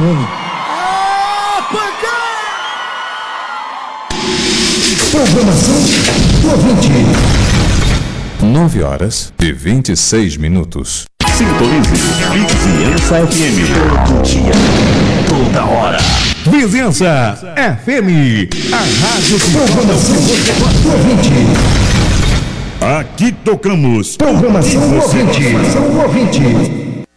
nome. Programação do ouvinte. 9h26. Sintonize Vizinhança FM. Todo dia, toda hora. Vizinhança FM, a rádio que Programação do ouvinte. Aqui tocamos. Programação do ouvinte.